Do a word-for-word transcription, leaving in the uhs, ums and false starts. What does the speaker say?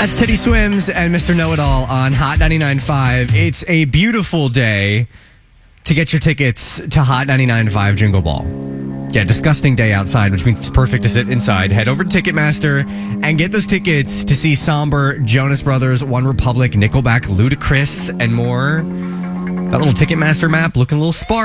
That's Teddy Swims and Mister Know-It-All on Hot ninety-nine point five. It's a beautiful day to get your tickets to Hot ninety-nine point five Jingle Ball. Yeah, disgusting day outside, which means it's perfect to sit inside. Head over to Ticketmaster and get those tickets to see Somber, Jonas Brothers, One Republic, Nickelback, Ludacris, and more. That little Ticketmaster map looking a little sparse.